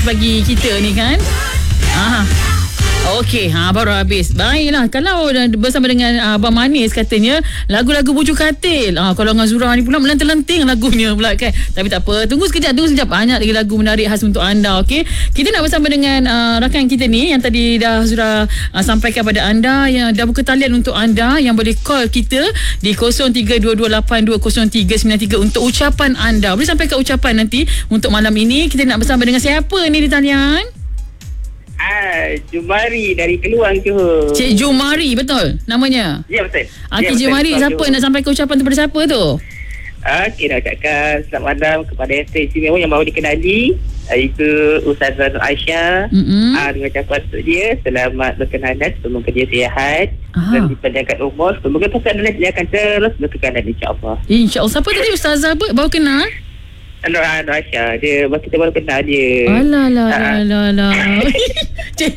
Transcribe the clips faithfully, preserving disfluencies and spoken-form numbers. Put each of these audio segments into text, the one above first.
bagi kita ni kan. Aha. Okey, ha, baru habis. Baiklah, kalau bersama dengan uh, Abang Manis katanya lagu-lagu bujuk katil. Ah, kalau dengan Zura ni pula melenting-lenting lagunya pula kan. Tapi tak apa, tunggu sekejap, tunggu sekejap. Banyak lagi lagu menarik khas untuk anda, okey. Kita nak bersama dengan uh, rakan kita ni yang tadi dah Zura uh, sampaikan pada anda, yang dah buka talian untuk anda yang boleh call kita di kosong tiga dua dua lapan dua kosong tiga sembilan tiga untuk ucapan anda. Boleh sampaikan ucapan nanti untuk malam ini. Kita nak bersama dengan siapa ni di talian? Ah, Jumari dari Keluang Johor. Cik Jumari, betul namanya? Ya, betul. Okey, ya, Cik Jumari, siapa nak sampaikan ucapan tu pada siapa tu? Okey, nak ucapkan selamat malam kepada yang istimewa yang baru dikenali, iaitu Ustazah Nur Aisyah. Mm-hmm. Ah, dengan ucapan untuk dia, selamat berkenalan, semoga dia sihat. Aha. Dan dipanjangkan umur, semoga persatuan dia akan terus berkekalan, insya-Allah. Insya-Allah. Siapa tadi Ustazah baru kenal? Nur Aisyah, dia kita baru kenal dia. Alah lah lah lah lah. Cik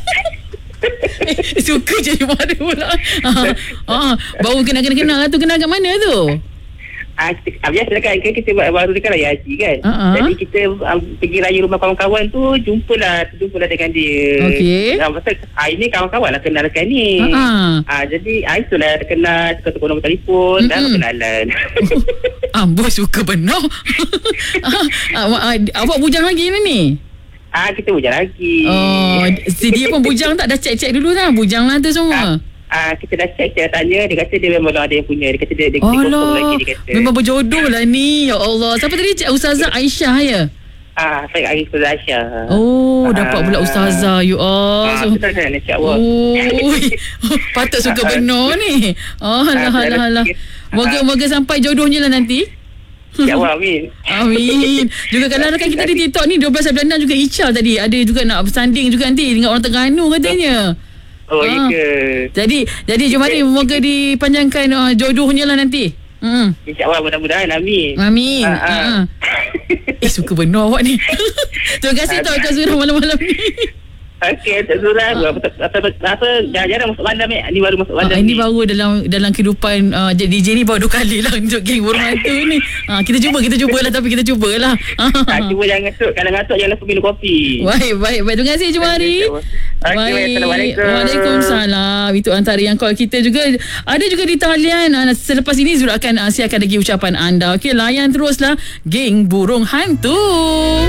eh, suka je mana pula. Ah, ah, baru kenal-kenal lah tu. Kenal kat mana tu? Ah, kita, biasa kan, kan kita baru dekat raya haji kan. Uh-huh. Jadi kita um, pergi raya rumah kawan-kawan tu, jumpalah, jumpalah dengan dia. Okey. Ah, pasal ah, ini kawan-kawan lah kenalkan ni. Uh-huh. Ah, jadi ah, itulah kenal, tukar-tukar nombor telefon, mm-hmm. dan kenalan. Amboi, suka benar. ah, ah, ah, awak bujang lagi ni? Ah, kita bujang lagi. Oh, si dia pun bujang tak? Dah cek-cek dulu dah. Bujang lah tu semua. Ah. Ah, kita dah check, dia tanya, dia kata dia memang ada yang punya. Dia kata dia, dia, dia kosong lagi, dia kata. Memang berjodoh lah ni. Ya Allah. Siapa tadi? Cik Ustazah Aisyah ya? Ah, saya Arif Ustazah Aisyah. Oh, ah, dapat pula Ustazah. You all. Ah, so, betul kan, insya-Allah. Oh, patut suka benar ni. Oh, alah, alah, alah. Moga-moga sampai jodohnya lah nanti. Ya Allah, amin. Amin. Juga kalau rakan kita di TikTok ni dua belas bulan juga Ical tadi. Ada juga nak bersanding juga nanti dengan orang Terengganu katanya. Oh, iya ke? Jadi, jadi Jumari, moga dipanjangkan uh, jodohnya lah nanti. Hmm. InsyaAllah, mudah-mudahan. Amin. Amin. Ha, ha. Ha. Eh, suka benar awak ni. Terima kasih tau Kak Zura malam-malam ni. Okey, Kak Zura. Apa jarang-jarang masuk malam ni. Ini baru masuk malam ha, ni. Ini baru dalam dalam kehidupan uh, D J ni baru dua kali lah untuk geng burung hantu ni. Ha, kita cuba, kita cubalah tapi kita cubalah. Ha, cuba jangan ngantuk. Kalau ngantuk jangan lupa minum kopi. Baik, baik, baik. Terima kasih Jumari. Baik. Assalamualaikum. Waalaikumsalam. Itu antara yang call kita juga. Ada juga di talian. Selepas ini Zura akan uh, siapkan lagi ucapan anda. Okey, layan teruslah geng burung hantu.